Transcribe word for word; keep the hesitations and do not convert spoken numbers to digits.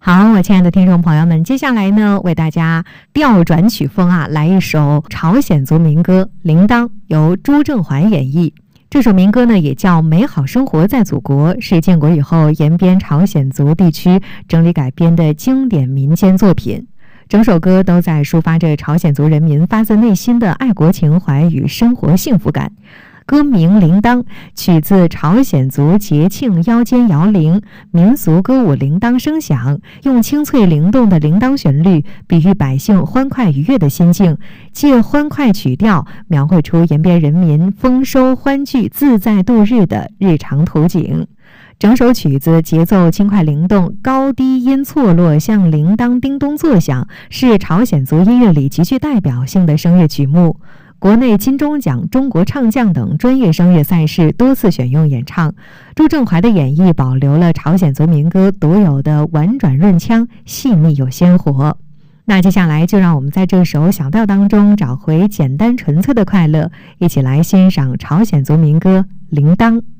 好，我亲爱的听众朋友们，接下来呢，为大家调转曲风啊，来一首朝鲜族民歌《铃铛》，由朱正环演绎。这首民歌呢，也叫《美好生活在祖国》，是建国以后延边朝鲜族地区整理改编的经典民间作品。整首歌都在抒发着朝鲜族人民发自内心的爱国情怀与生活幸福感。歌名《铃铛》取自朝鲜族节庆腰间摇铃，民俗歌舞铃铛声响，用清脆灵动的铃铛旋律比喻百姓欢快愉悦的心境，借欢快曲调描绘出延边人民丰收欢聚、自在度日的日常图景。整首曲子节奏轻快灵动，高低音错落，像铃铛叮咚作响，是朝鲜族音乐里极具代表性的声乐曲目。国内金钟奖、中国唱将等专业声乐赛事多次选用演唱。朱正怀的演绎保留了朝鲜族民歌独有的婉转润腔，细腻又鲜活。那接下来就让我们在这首小调当中找回简单纯粹的快乐，一起来欣赏朝鲜族民歌《铃铛》。